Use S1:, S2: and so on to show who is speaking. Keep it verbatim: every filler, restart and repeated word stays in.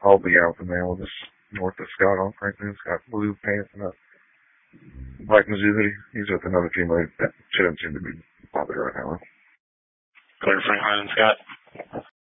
S1: I'll be out the mail just north of Scott on Franklin. He's got blue pants and a black Mizzou hoodie. He's with another team that shouldn't seem to be bothered right now.
S2: Clear Franklin and Scott.